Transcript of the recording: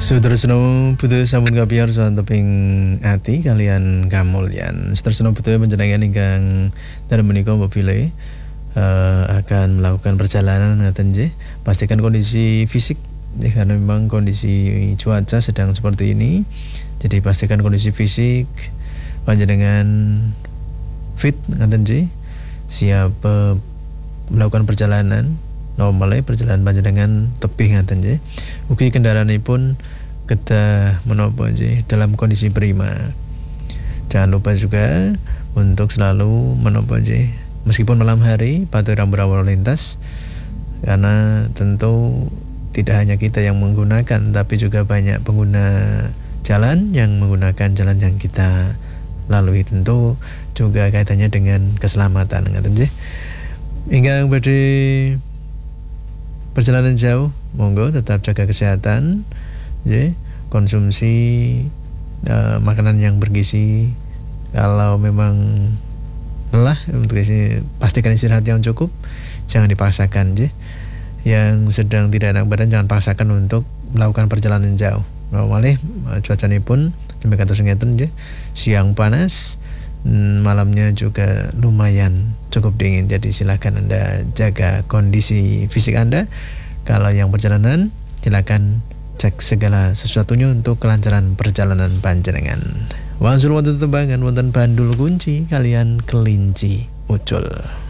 Sutresno butuh sampun kapiar saha teping ati kalian kamulyan. Sutresno butuh panjenengan ingkang dalem menika apabila akan melakukan perjalanan ngaten nggih. Pastikan kondisi fisik ya, karena memang kondisi cuaca sedang seperti ini. Jadi pastikan kondisi fisik panjenengan fit ngaten nggih. Siap melakukan perjalanan normal perjalanan panjenengan tebih ngaten nggih. Ugi kendaraanipun kedah menapa nggih dalam kondisi prima. Jangan lupa juga untuk selalu menapa nggih meskipun malam hari patuhi rambu-rambu lalu lintas, karena tentu tidak hanya kita yang menggunakan tapi juga banyak pengguna jalan yang menggunakan jalan yang kita lalui, tentu juga kaitannya dengan keselamatan ngaten nggih. Ingkang badhe perjalanan jauh, monggo tetap jaga kesehatan, ya, konsumsi makanan yang bergizi. Kalau memang lelah untuk pastikan istirahat yang cukup, jangan dipaksakan, ya. Yang sedang tidak enak badan jangan paksakan untuk melakukan perjalanan jauh. Malih cuacanya pun demikian terus ngeten, ya. Siang panas, malamnya juga lumayan cukup dingin, jadi silakan Anda jaga kondisi fisik Anda. Kalau yang perjalanan silakan cek segala sesuatunya untuk kelancaran perjalanan panjenengan. Wangsul wonten tembangan wonten bandul kunci kalian kelinci ucul.